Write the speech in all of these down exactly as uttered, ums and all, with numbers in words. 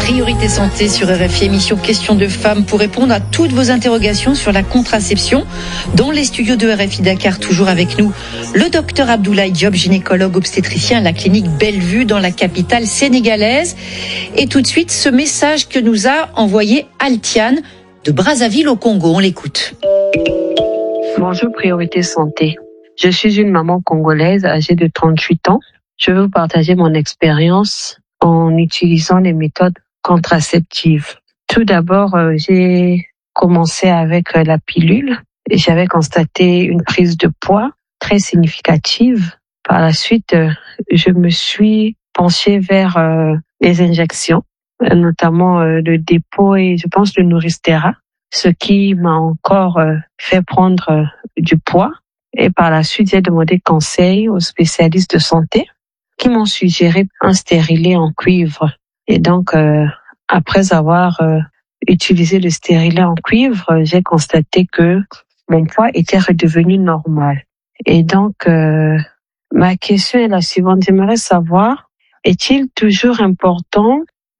Priorité santé sur R F I, émission Questions de femmes pour répondre à toutes vos interrogations sur la contraception. Dans les studios de R F I Dakar, toujours avec nous, le docteur Abdoulaye Diop, gynécologue obstétricien à la clinique Bellevue dans la capitale sénégalaise. Et tout de suite, ce message que nous a envoyé Altiane de Brazzaville au Congo. On l'écoute. Bonjour Priorité santé. Je suis une maman congolaise âgée de trente-huit ans. Je veux vous partager mon expérience en utilisant les méthodes contraceptives. Tout d'abord, euh, j'ai commencé avec euh, la pilule et j'avais constaté une prise de poids très significative. Par la suite, euh, je me suis penchée vers euh, les injections, euh, notamment euh, le dépôt et je pense le Nouristera, ce qui m'a encore euh, fait prendre euh, du poids. Et par la suite, j'ai demandé conseil aux spécialistes de santé qui m'ont suggéré un stérilet en cuivre. Et donc, euh, après avoir euh, utilisé le stérilet en cuivre, j'ai constaté que mon poids était redevenu normal. Et donc, euh, ma question est la suivante. J'aimerais savoir, est-il toujours important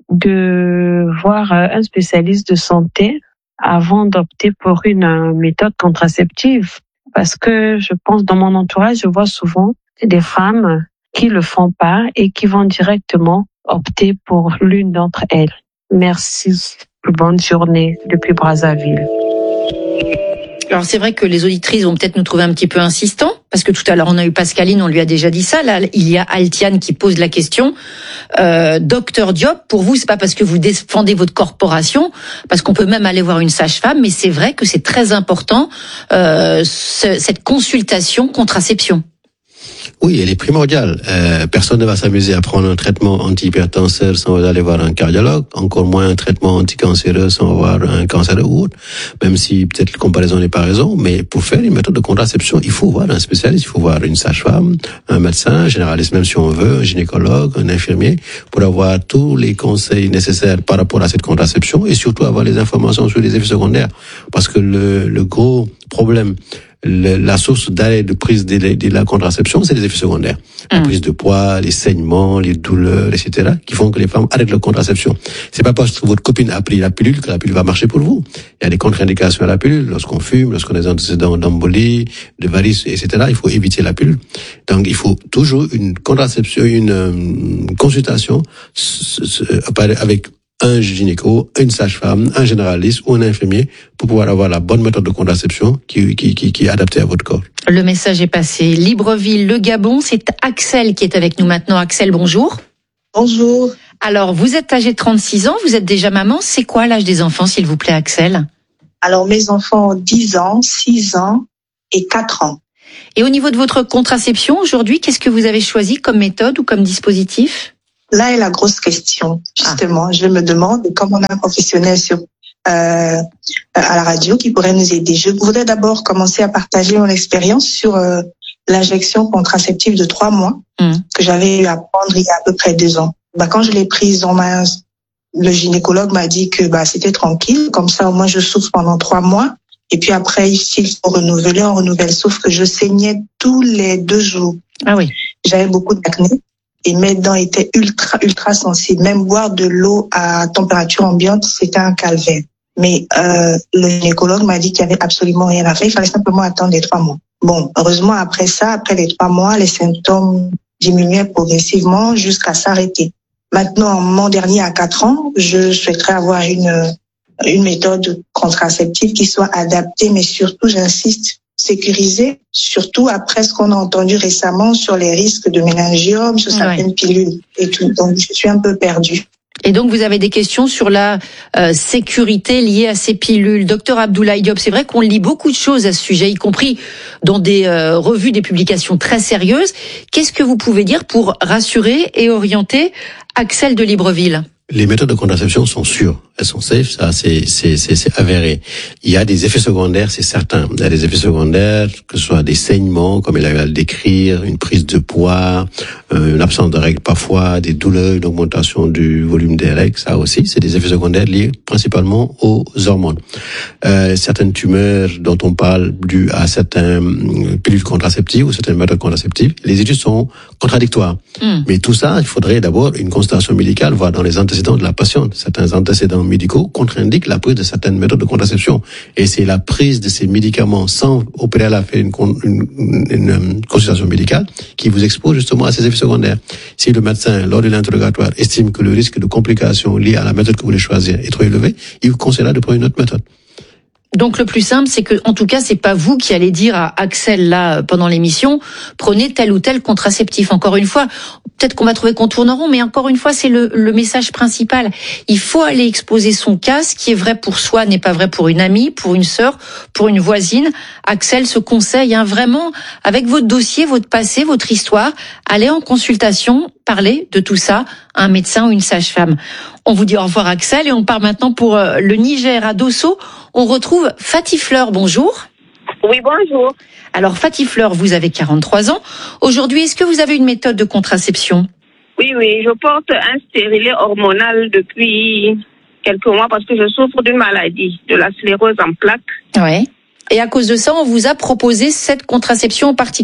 de voir un spécialiste de santé avant d'opter pour une euh, méthode contraceptive? Parce que je pense, dans mon entourage, je vois souvent des femmes qui le font pas et qui vont directement opter pour l'une d'entre elles. Merci. Bonne journée depuis Brazzaville. Alors c'est vrai que les auditrices vont peut-être nous trouver un petit peu insistants, parce que tout à l'heure on a eu Pascaline, on lui a déjà dit ça. Là, il y a Altiane qui pose la question. Euh, Docteur Diop, pour vous, c'est pas parce que vous défendez votre corporation, parce qu'on peut même aller voir une sage-femme, mais c'est vrai que c'est très important euh, ce, cette consultation contraception. Oui, elle est primordiale. Euh, personne ne va s'amuser à prendre un traitement antihypertenseur sans aller voir un cardiologue, encore moins un traitement anticancéreux sans voir un cancer ou autre, même si peut-être la comparaison n'est pas raison, mais pour faire une méthode de contraception, il faut voir un spécialiste, il faut voir une sage-femme, un médecin, un généraliste même si on veut, un gynécologue, un infirmier, pour avoir tous les conseils nécessaires par rapport à cette contraception et surtout avoir les informations sur les effets secondaires. Parce que le, le gros problème, Le, la source d'arrêt de prise de, de la contraception, c'est les effets secondaires. La mmh. prise de poids, les saignements, les douleurs, et cetera, qui font que les femmes arrêtent leur contraception. C'est pas parce que votre copine a pris la pilule que la pilule va marcher pour vous. Il y a des contre-indications à la pilule. Lorsqu'on fume, lorsqu'on a des antécédents d'embolie, de varices, et cetera, il faut éviter la pilule. Donc, il faut toujours une contraception, une euh, consultation avec un gynéco, une sage-femme, un généraliste ou un infirmier pour pouvoir avoir la bonne méthode de contraception qui, qui, qui, qui est adaptée à votre corps. Le message est passé. Libreville, le Gabon, c'est Axel qui est avec nous maintenant. Axel, bonjour. Bonjour. Alors, vous êtes âgé de trente-six ans, vous êtes déjà maman. C'est quoi l'âge des enfants, s'il vous plaît, Axel? Alors, mes enfants ont dix ans, six ans et quatre ans. Et au niveau de votre contraception, aujourd'hui, qu'est-ce que vous avez choisi comme méthode ou comme dispositif? Là est la grosse question, justement. Ah. Je me demande, comme on a un professionnel sur, euh, à la radio qui pourrait nous aider. Je voudrais d'abord commencer à partager mon expérience sur euh, l'injection contraceptive de trois mois mmh. que j'avais eu à prendre il y a à peu près deux ans. Bah, quand je l'ai prise, on m'a, le gynécologue m'a dit que bah, c'était tranquille, comme ça au moins je souffre pendant trois mois. Et puis après, s'il faut renouveler, on renouvelle. Sauf que je saignais tous les deux jours. Ah oui. J'avais beaucoup d'acné. Et mes dents étaient ultra, ultra sensibles. Même boire de l'eau à température ambiante, c'était un calvaire. Mais euh, le gynécologue m'a dit qu'il n'y avait absolument rien à faire. Il fallait simplement attendre les trois mois. Bon, heureusement, après ça, après les trois mois, les symptômes diminuaient progressivement jusqu'à s'arrêter. Maintenant, mon dernier à quatre ans, je souhaiterais avoir une, une méthode contraceptive qui soit adaptée, mais surtout, j'insiste, sécurisée, surtout après ce qu'on a entendu récemment sur les risques de méningiome, sur certaines ouais. pilules et tout. Donc, je suis un peu perdue. Et donc, vous avez des questions sur la euh, sécurité liée à ces pilules. Docteur Abdoulaye Diop, c'est vrai qu'on lit beaucoup de choses à ce sujet, y compris dans des euh, revues, des publications très sérieuses. Qu'est-ce que vous pouvez dire pour rassurer et orienter Axel de Libreville? Les méthodes de contraception sont sûres, elles sont safe, ça c'est c'est c'est, c'est avéré. Il y a des effets secondaires, c'est certain. Il y a des effets secondaires, que ce soit des saignements, comme il a eu à le décrire, une prise de poids, euh, une absence de règles parfois, des douleurs, une augmentation du volume des règles, ça aussi, c'est des effets secondaires liés principalement aux hormones. Euh, certaines tumeurs dont on parle dues à certaines pilules contraceptives ou certaines méthodes contraceptives, les études sont contradictoires. Mm. Mais tout ça, il faudrait d'abord une consultation médicale, voir dans les antécédents antécédents de la patiente. Certains antécédents médicaux contre-indiquent la prise de certaines méthodes de contraception. Et c'est la prise de ces médicaments sans au préalable faire une, une, une, une consultation médicale qui vous expose justement à ces effets secondaires. Si le médecin, lors de l'interrogatoire, estime que le risque de complications liées à la méthode que vous voulez choisir est trop élevé, il vous conseillera de prendre une autre méthode. Donc le plus simple, c'est que, en tout cas, c'est pas vous qui allez dire à Axel là pendant l'émission, prenez tel ou tel contraceptif. Encore une fois, peut-être qu'on va trouver qu'on tourne en rond, mais encore une fois, c'est le, le message principal. Il faut aller exposer son cas. Ce qui est vrai pour soi n'est pas vrai pour une amie, pour une sœur, pour une voisine. Axel se conseille hein, vraiment avec votre dossier, votre passé, votre histoire, allez en consultation, parlez de tout ça à un médecin ou une sage-femme. On vous dit au revoir Axel et on part maintenant pour le Niger à Dosso. On retrouve Fatih Fleur, bonjour. Oui, bonjour. Alors Fatih Fleur, vous avez quarante-trois ans. Aujourd'hui, est-ce que vous avez une méthode de contraception ? Oui, oui, je porte un stérilet hormonal depuis quelques mois parce que je souffre d'une maladie, de la sclérose en plaques. Oui. Et à cause de ça, on vous a proposé cette contraception en particulier ?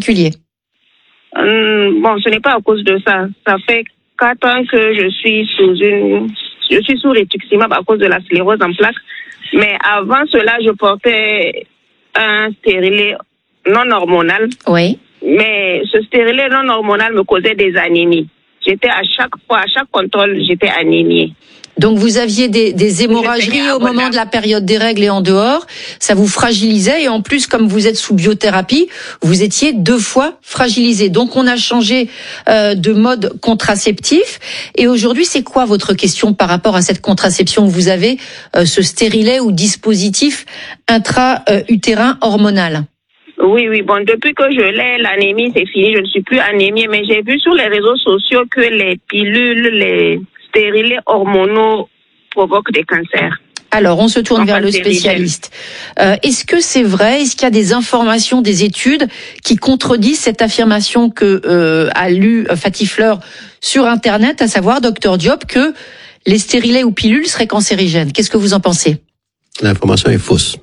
Hum, bon, ce n'est pas à cause de ça. Ça fait quatre ans que je suis sous une, je suis sous rituximab à cause de la sclérose en plaques. Mais avant cela, je portais un stérilet non hormonal. Oui. Mais ce stérilet non hormonal me causait des anémies. J'étais à chaque fois, à chaque contrôle, j'étais anémiée. Donc vous aviez des, des hémorragies au moment de la période des règles et en dehors, ça vous fragilisait et en plus comme vous êtes sous biothérapie, vous étiez deux fois fragilisé. Donc on a changé euh, de mode contraceptif et aujourd'hui c'est quoi votre question par rapport à cette contraception que vous avez, euh, ce stérilet ou dispositif intra-utérin hormonal ? Oui, oui, bon, depuis que je l'ai, l'anémie c'est fini, je ne suis plus anémiée, mais j'ai vu sur les réseaux sociaux que les pilules, les stérilés hormonaux provoquent des cancers. Alors, on se tourne vers le spécialiste. Euh, est-ce que c'est vrai ? Est-ce qu'il y a des informations, des études qui contredisent cette affirmation que euh, a lu Fatih Fleur sur Internet, à savoir Docteur Diop, que les stérilets ou pilules seraient cancérigènes ? Qu'est-ce que vous en pensez ? L'information est fausse.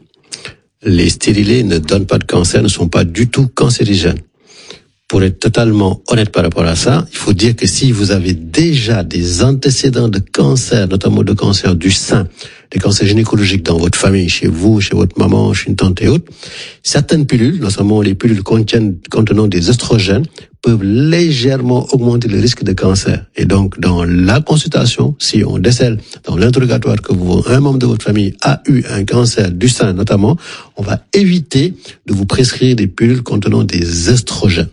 Les stérilés ne donnent pas de cancer, ne sont pas du tout cancérigènes. Pour être totalement honnête par rapport à ça, il faut dire que si vous avez déjà des antécédents de cancer, notamment de cancer du sein, des cancers gynécologiques dans votre famille, chez vous, chez votre maman, chez une tante et autres, certaines pilules, notamment les pilules contiennent, contenant des oestrogènes, peuvent légèrement augmenter le risque de cancer. Et donc, dans la consultation, si on décèle dans l'interrogatoire que vous, un membre de votre famille a eu un cancer du sein notamment, on va éviter de vous prescrire des pilules contenant des oestrogènes.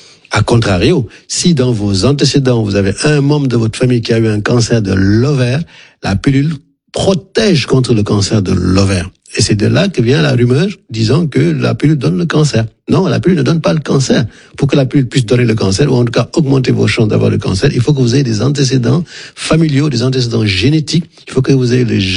A contrario, si dans vos antécédents, vous avez un membre de votre famille qui a eu un cancer de l'ovaire, la pilule protège contre le cancer de l'ovaire. Et c'est de là que vient la rumeur disant que la pilule donne le cancer. Non, la pilule ne donne pas le cancer. Pour que la pilule puisse donner le cancer, ou en tout cas augmenter vos chances d'avoir le cancer, il faut que vous ayez des antécédents familiaux, des antécédents génétiques. Il faut que vous ayez les